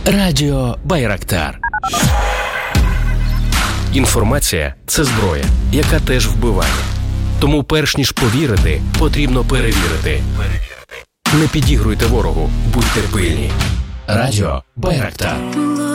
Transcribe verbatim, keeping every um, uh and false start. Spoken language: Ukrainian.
Радіо Байрактар. Інформація – це зброя, яка теж вбиває. Тому перш ніж повірити, потрібно перевірити. Не підігруйте ворогу, будьте пильні. Радіо Байрактар.